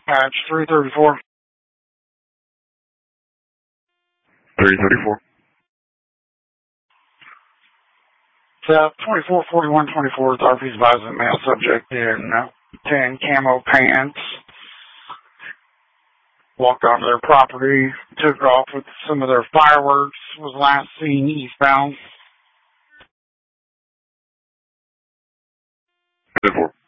Patch 334. 334. South 244124 is RP's advising male subject in tan camo pants. Walked onto their property, took off with some of their fireworks, was last seen eastbound. 10-4.